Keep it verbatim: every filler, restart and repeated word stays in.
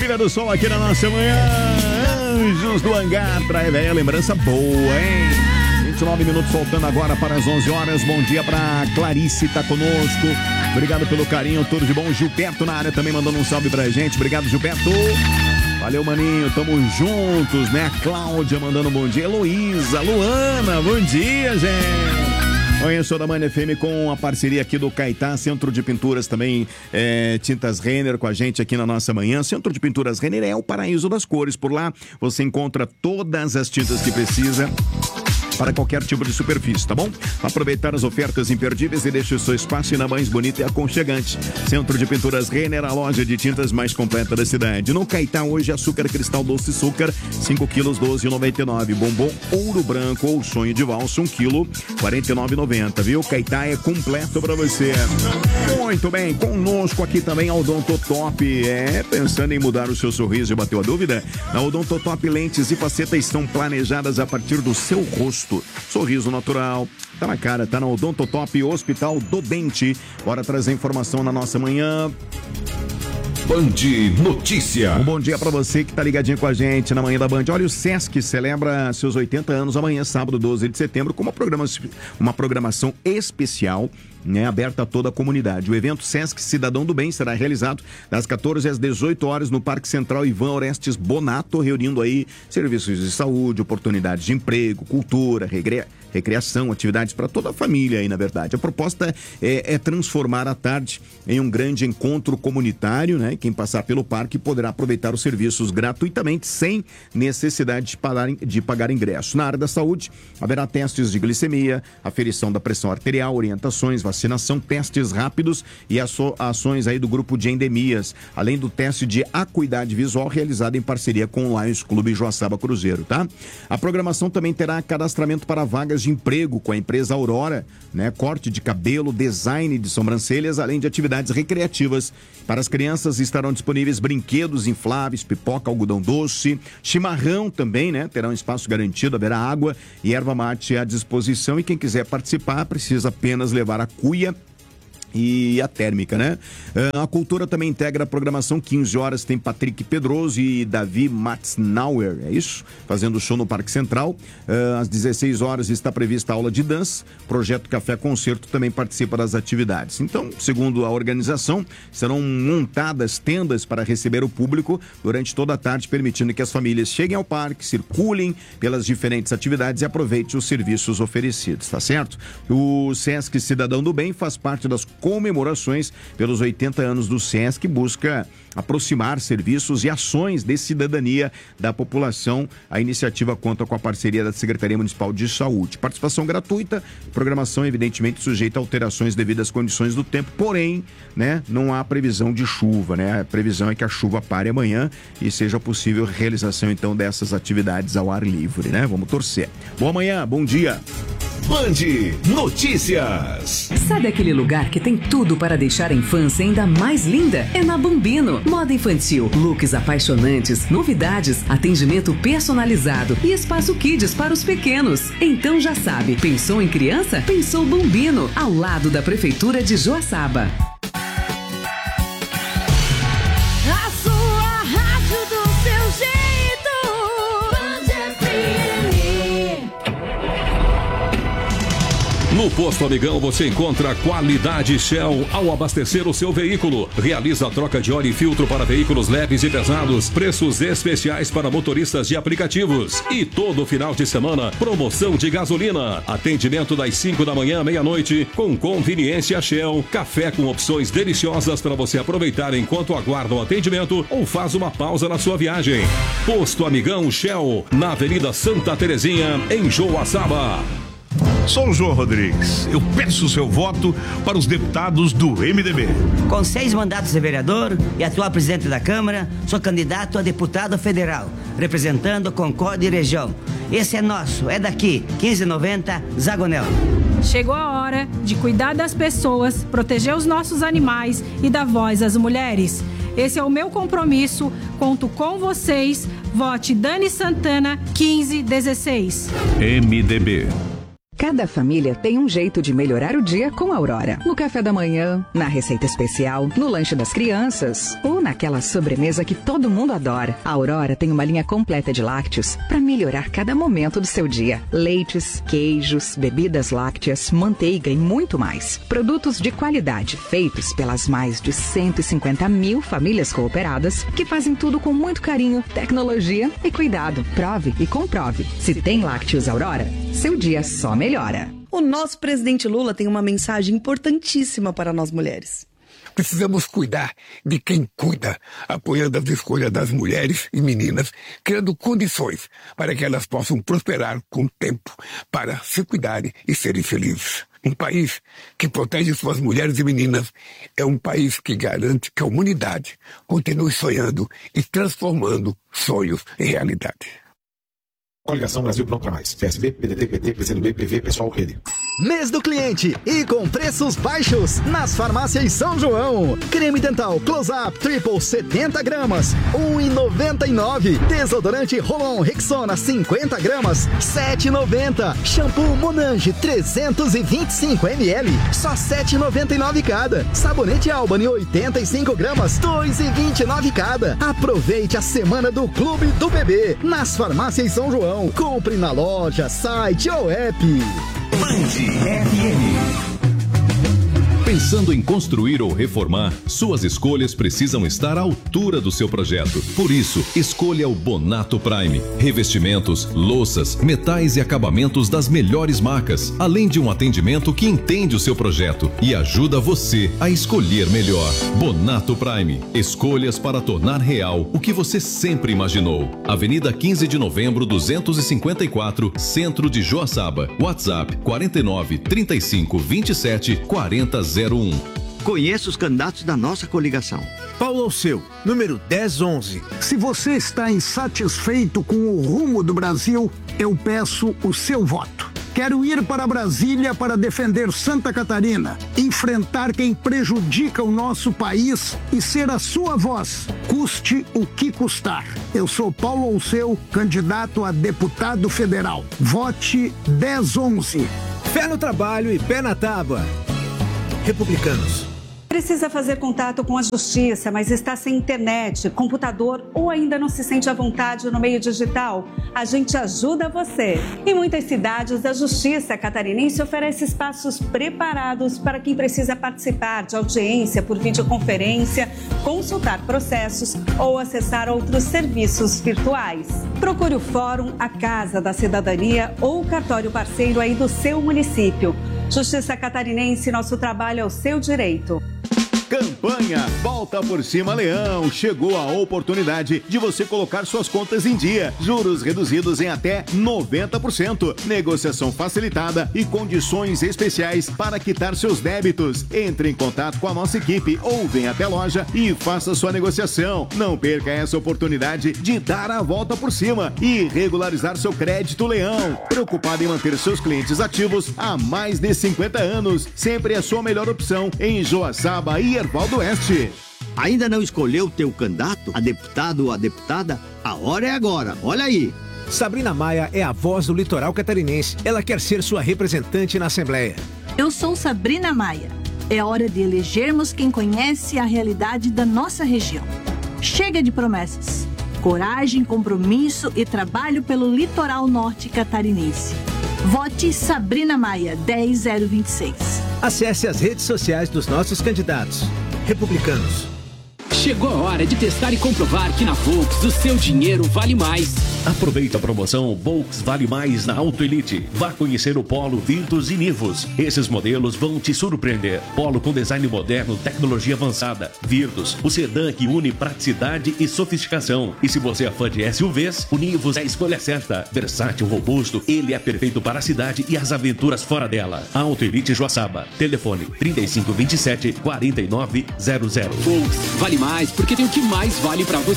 Trilha do Sol aqui na nossa manhã. Anjos do Hangar, traz velha lembrança boa, hein? vinte e nove minutos faltando agora para as onze horas. Bom dia pra Clarice, tá conosco. Obrigado pelo carinho, tudo de bom. Gilberto na área também mandando um salve pra gente. Obrigado, Gilberto. Valeu, maninho, tamo juntos, né? A Cláudia mandando um bom dia. Heloísa, Luana, bom dia, gente. Manhã Show da Manhã F M com a parceria aqui do Caetá, Centro de Pinturas também, é, Tintas Renner com a gente aqui na nossa manhã. Centro de Pinturas Renner é o paraíso das cores. Por lá você encontra todas as tintas que precisa para qualquer tipo de superfície, tá bom? Aproveitar as ofertas imperdíveis e deixe o seu espaço ainda mais bonito e aconchegante. Centro de Pinturas Renner, a loja de tintas mais completa da cidade. No Caetá hoje, açúcar cristal doce açúcar, cinco quilos, doze reais e noventa e nove centavos. Bombom ouro branco ou sonho de valsa, um quilo, quarenta e nove reais e noventa centavos, viu? Caetá é completo para você. Muito bem, conosco aqui também a Odontotop. É, pensando em mudar o seu sorriso e bateu a dúvida? Na Odontotop, lentes e facetas estão planejadas a partir do seu rosto. Sorriso natural, tá na cara, tá na Odontotop, Hospital do Dente. Bora trazer informação na nossa manhã. Band Notícia. Um bom dia pra você que tá ligadinho com a gente na manhã da Band. Olha, o Sesc celebra seus oitenta anos amanhã, sábado, doze de setembro, com uma programação, uma programação especial, né, aberta a toda a comunidade. O evento Sesc Cidadão do Bem será realizado das quatorze às dezoito horas no Parque Central Ivan Orestes Bonato, reunindo aí serviços de saúde, oportunidades de emprego, cultura, recria... recreação, atividades para toda a família aí, na verdade. A proposta é, é transformar a tarde em um grande encontro comunitário, né? Quem passar pelo parque poderá aproveitar os serviços gratuitamente, sem necessidade de pagar, de pagar ingresso. Na área da saúde, haverá testes de glicemia, aferição da pressão arterial, orientações, vacinação, testes rápidos e aço, ações aí do grupo de endemias, além do teste de acuidade visual realizado em parceria com o Lions Clube Joaçaba Cruzeiro, tá? A programação também terá cadastramento para vagas de emprego com a empresa Aurora, né? Corte de cabelo, design de sobrancelhas, além de atividades recreativas. Para as crianças estarão disponíveis brinquedos infláveis, pipoca, algodão doce, chimarrão também, né? Terá um espaço garantido, haverá água e erva mate à disposição, e quem quiser participar precisa apenas levar a cuia e a térmica, né? Uh, a Cultura também integra a programação. Quinze horas tem Patrick Pedroso e Davi Matznauer, é isso? Fazendo show no Parque Central. Uh, às dezesseis horas está prevista a aula de dança. Projeto Café Concerto também participa das atividades. Então, segundo a organização, serão montadas tendas para receber o público durante toda a tarde, permitindo que as famílias cheguem ao parque, circulem pelas diferentes atividades e aproveitem os serviços oferecidos, tá certo? O Sesc Cidadão do Bem faz parte das comemorações pelos oitenta anos do Sesc, busca aproximar serviços e ações de cidadania da população. A iniciativa conta com a parceria da Secretaria Municipal de Saúde. Participação gratuita, programação evidentemente sujeita a alterações devido às condições do tempo, porém, né, não há previsão de chuva, né? A previsão é que a chuva pare amanhã e seja possível a realização então dessas atividades ao ar livre, né? Vamos torcer. Boa manhã, bom dia. Band Notícias. Sabe aquele lugar que tem tudo para deixar a infância ainda mais linda? É na Bambino. Moda infantil, looks apaixonantes, novidades, atendimento personalizado e espaço kids para os pequenos. Então já sabe, pensou em criança? Pensou Bambino, ao lado da Prefeitura de Joaçaba. A sua rádio do seu jeito. Band F M. No Posto Amigão você encontra qualidade Shell ao abastecer o seu veículo. Realiza a troca de óleo e filtro para veículos leves e pesados. Preços especiais para motoristas de aplicativos. E todo final de semana, promoção de gasolina. Atendimento das cinco da manhã à meia-noite, com conveniência Shell. Café com opções deliciosas para você aproveitar enquanto aguarda o atendimento ou faz uma pausa na sua viagem. Posto Amigão Shell, na Avenida Santa Terezinha, em Joaçaba. Sou o João Rodrigues. Eu peço o seu voto para os deputados do M D B. Com seis mandatos de vereador e atual presidente da Câmara, sou candidato a deputado federal, representando Concórdia e região. Esse é nosso, é daqui, quinze noventa, Zagonel. Chegou a hora de cuidar das pessoas, proteger os nossos animais e dar voz às mulheres. Esse é o meu compromisso, conto com vocês. Vote Dani Santana quinze dezesseis. M D B. Cada família tem um jeito de melhorar o dia com a Aurora. No café da manhã, na receita especial, no lanche das crianças ou naquela sobremesa que todo mundo adora. A Aurora tem uma linha completa de lácteos para melhorar cada momento do seu dia. Leites, queijos, bebidas lácteas, manteiga e muito mais. Produtos de qualidade feitos pelas mais de cento e cinquenta mil famílias cooperadas que fazem tudo com muito carinho, tecnologia e cuidado. Prove e comprove. Se tem lácteos Aurora, seu dia só melhora. Melhora. O nosso presidente Lula tem uma mensagem importantíssima para nós mulheres. Precisamos cuidar de quem cuida, apoiando as escolhas das mulheres e meninas, criando condições para que elas possam prosperar com o tempo, para se cuidarem e serem felizes. Um país que protege suas mulheres e meninas é um país que garante que a humanidade continue sonhando e transformando sonhos em realidade. Coligação Brasil Pronto Pra Mais. P S B, P D T, P T, P C do B, P V, Pessoal, Rede. Mês do cliente e com preços baixos nas farmácias São João. Creme dental Close-Up Triple setenta gramas, um real e noventa e nove. Desodorante Rolon Rexona cinquenta gramas, sete reais e noventa. Shampoo Monange trezentos e vinte e cinco mililitros, só sete reais e noventa e nove cada. Sabonete Albany oitenta e cinco gramas, dois reais e vinte e nove cada. Aproveite a semana do Clube do Bebê nas farmácias São João. Compre na loja, site ou app. Band F M. Pensando em construir ou reformar, suas escolhas precisam estar à altura do seu projeto. Por isso, escolha o Bonato Prime. Revestimentos, louças, metais e acabamentos das melhores marcas, além de um atendimento que entende o seu projeto e ajuda você a escolher melhor. Bonato Prime. Escolhas para tornar real o que você sempre imaginou. Avenida quinze de novembro, duzentos e cinquenta e quatro, Centro de Joaçaba. WhatsApp quarenta e nove, trinta e cinco, vinte e sete, quarenta zero um. Conheça os candidatos da nossa coligação. Paulo Alceu, número dez onze. Se você está insatisfeito com o rumo do Brasil, eu peço o seu voto. Quero ir para Brasília para defender Santa Catarina, enfrentar quem prejudica o nosso país e ser a sua voz, custe o que custar. Eu sou Paulo Alceu, candidato a deputado federal. Vote dez onze. Fé no trabalho e pé na tábua. Republicanos. Precisa fazer contato com a justiça, mas está sem internet, computador ou ainda não se sente à vontade no meio digital? A gente ajuda você. Em muitas cidades, a Justiça Catarinense oferece espaços preparados para quem precisa participar de audiência por videoconferência, consultar processos ou acessar outros serviços virtuais. Procure o Fórum, a Casa da Cidadania ou o cartório parceiro aí do seu município. Justiça Catarinense, nosso trabalho é o seu direito. Campanha Volta por Cima Leão. Chegou a oportunidade de você colocar suas contas em dia. Juros reduzidos em até noventa por cento. Negociação facilitada e condições especiais para quitar seus débitos. Entre em contato com a nossa equipe ou venha até a loja e faça sua negociação. Não perca essa oportunidade de dar a volta por cima e regularizar seu crédito Leão. Preocupado em manter seus clientes ativos há mais de cinquenta anos. Sempre a sua melhor opção em Joaçaba e Ervaldo Oeste. Ainda não escolheu o teu candidato, a deputado ou a deputada? A hora é agora, olha aí. Sabrina Maia é a voz do litoral catarinense. Ela quer ser sua representante na Assembleia. Eu sou Sabrina Maia. É hora de elegermos quem conhece a realidade da nossa região. Chega de promessas. Coragem, compromisso e trabalho pelo litoral norte catarinense. Vote Sabrina Maia, dez zero vinte e seis. Acesse as redes sociais dos nossos candidatos. Republicanos. Chegou a hora de testar e comprovar que na Volks o seu dinheiro vale mais. Aproveita a promoção Volks Vale Mais na Auto Elite. Vá conhecer o Polo, Virtus e Nivus. Esses modelos vão te surpreender. Polo com design moderno, tecnologia avançada. Virtus, o sedã que une praticidade e sofisticação. E se você é fã de S U Vs, o Nivus é a escolha certa. Versátil, robusto, ele é perfeito para a cidade e as aventuras fora dela. Auto Elite Joaçaba. Telefone trinta e cinco, vinte e sete, quarenta e nove zero zero. Volks Vale Mais porque tem o que mais vale para você.